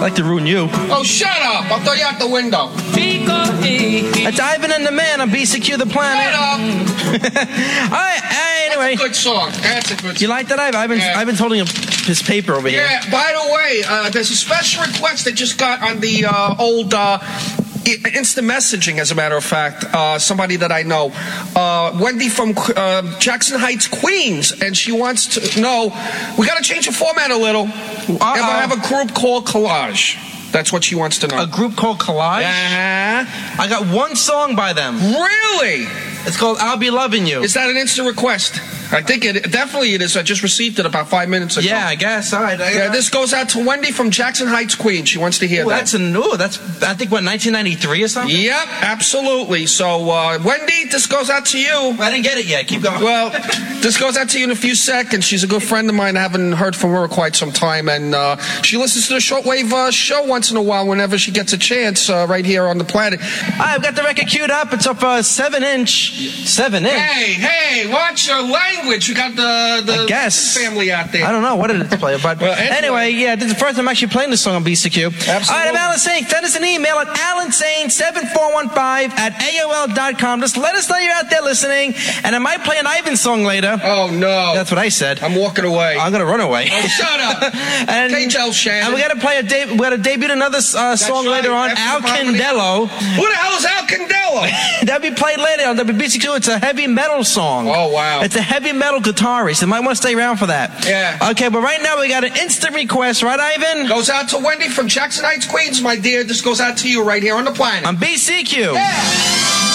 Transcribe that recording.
like to ruin you. Oh, shut up. I'll throw you out the window. It's Ivan and the Man on BCQ The Planet. Shut up. All right, anyway. That's a good song. That's a good song. You like that, Ivan? I've been holding his paper over here. Yeah, by the way, there's a special request that just got on the old instant messaging, as a matter of fact. Somebody that I know. Wendy from Jackson Heights, Queens, and she wants to know, we got to change the format a little. If I have a group called Collage. That's what she wants to know. A group called Collage? I got one song by them. Really? It's called I'll Be Loving You. Is that an instant request? I think it is. I just received it about 5 minutes ago. Yeah, I guess. All right. This goes out to Wendy from Jackson Heights, Queens. She wants to hear that. That's I think, what, 1993 or something? Yep, absolutely. So, Wendy, this goes out to you. I didn't get it yet. Keep going. Well, this goes out to you in a few seconds. She's a good friend of mine. I haven't heard from her in quite some time. And she listens to the Shortwave show once in a while whenever she gets a chance right here on the planet. I've got the record queued up. It's up 7-inch. 7-inch. Hey, watch your language. You got the family out there. I don't know what it is to play, but anyway, this is the first time I'm actually playing this song on BCQ. Absolutely. All right, I'm Alan Sane. Send us an email at alansane7415@AOL.com. Just let us know you're out there listening, and I might play an Ivan song later. Oh, no. That's what I said. I'm walking away. I'm going to run away. Oh, shut up. Okay, Joe Shannon. And we got to play we got to debut another song later on, Al Candello. Who the hell is Al Candello? That'll be played later on WBCQ. It's a heavy metal song. Oh, wow. It's a heavy metal guitarist. You might want to stay around for that. Yeah. Okay, but right now we got an instant request, right, Ivan? Goes out to Wendy from Jackson Heights, Queens, my dear. This goes out to you right here on the planet. On BCQ. Yeah.